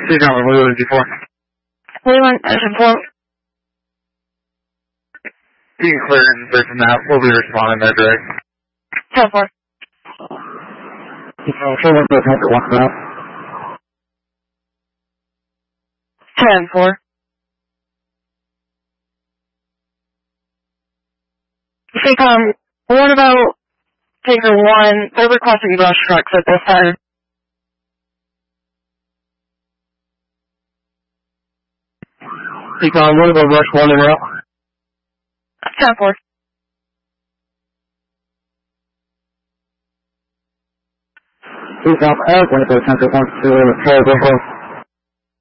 Speaking on Lulu 4. Leyland, engine 4. You can clear and search from that. We'll be responding there, Greg. 10-4. Show one for the 1 now. 10-4. Seacom, what about Taker 1? They're requesting brush trucks at this time. Seacom, what about rush 1 and out? 10-4. Seacom, air 24 10 to 1 to 12.